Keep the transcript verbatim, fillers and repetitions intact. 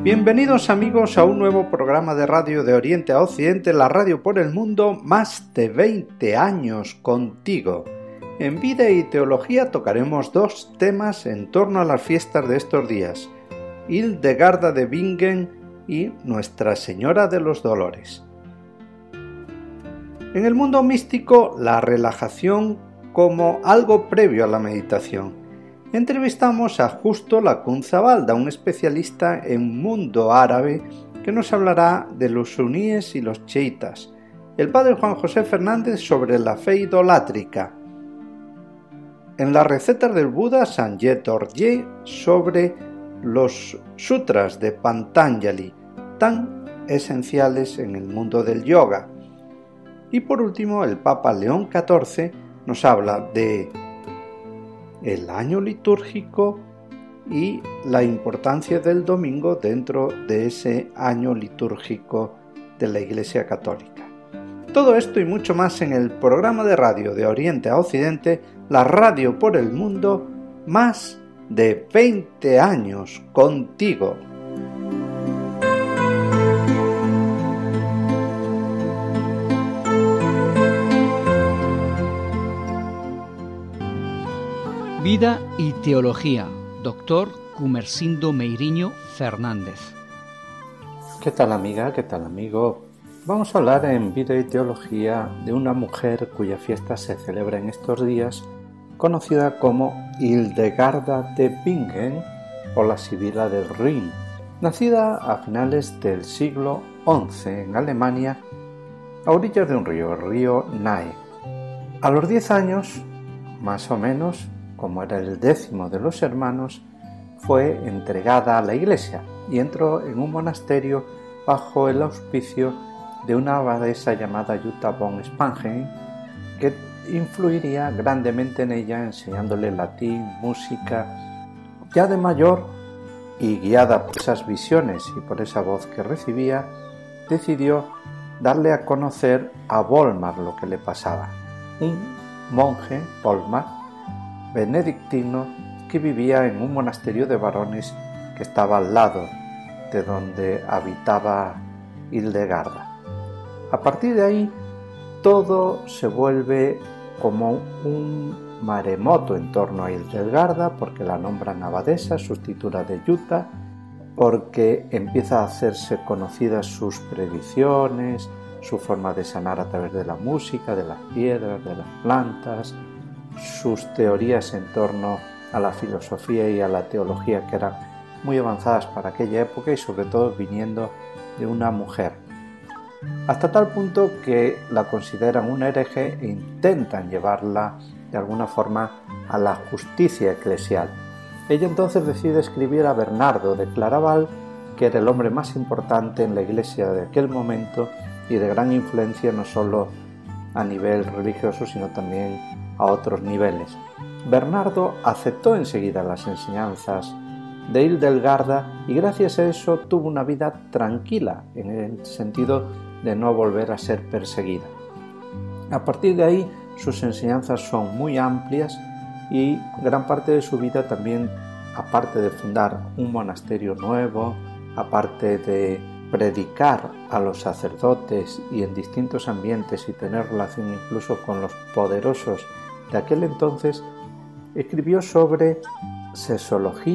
Bienvenidos amigos a un nuevo programa de radio de Oriente a Occidente, la radio por el mundo, más de veinte años contigo. En Vida y Teología tocaremos dos temas en torno a las fiestas de estos días, Hildegarda de Bingen y Nuestra Señora de los Dolores. En el mundo místico, la relajación como algo previo a la meditación. Entrevistamos a Justo Lacunzabalda, un especialista en mundo árabe que nos hablará de los suníes y los chiitas. El padre Juan José Fernández sobre la fe idolátrica. En las recetas del Buda, Sanjay Dorje sobre los sutras de Patanjali, tan esenciales en el mundo del yoga. Y por último, el Papa León catorce nos habla de el año litúrgico y la importancia del domingo dentro de ese año litúrgico de la Iglesia Católica. Todo esto y mucho más en el programa de radio de Oriente a Occidente, la radio por el mundo, más de veinte años contigo. Vida y Teología, doctor Gumersindo Meiriño Fernández. ¿Qué tal amiga? ¿Qué tal amigo? Vamos a hablar en Vida y Teología de una mujer cuya fiesta se celebra en estos días, conocida como Hildegarda de Bingen o la Sibila del Rin, nacida a finales del siglo once en Alemania, a orillas de un río, el río Nahe. A los diez años, más o menos, como era el décimo de los hermanos, fue entregada a la iglesia y entró en un monasterio bajo el auspicio de una abadesa llamada Jutta von Spangen, que influiría grandemente en ella, enseñándole latín, música. Ya de mayor, y guiada por esas visiones y por esa voz que recibía, decidió darle a conocer a Volmar lo que le pasaba, un monje, Volmar, benedictino, que vivía en un monasterio de varones que estaba al lado de donde habitaba Hildegarda. A partir de ahí, todo se vuelve como un maremoto en torno a Hildegarda, porque la nombran abadesa, sustituta de Jutta, porque empieza a hacerse conocidas sus predicciones, su forma de sanar a través de la música, de las piedras, de las plantas, sus teorías en torno a la filosofía y a la teología, que eran muy avanzadas para aquella época y sobre todo viniendo de una mujer, hasta tal punto que la consideran una hereje e intentan llevarla de alguna forma a la justicia eclesial. Ella entonces decide escribir a Bernardo de Claraval, que era el hombre más importante en la iglesia de aquel momento y de gran influencia no solo a nivel religioso sino también a otros niveles. Bernardo aceptó enseguida las enseñanzas de Hildegarda y gracias a eso tuvo una vida tranquila, en el sentido de no volver a ser perseguida. A partir de ahí sus enseñanzas son muy amplias y gran parte de su vida también, aparte de fundar un monasterio nuevo, aparte de predicar a los sacerdotes y en distintos ambientes y tener relación incluso con los poderosos de aquel entonces, escribió sobre sexología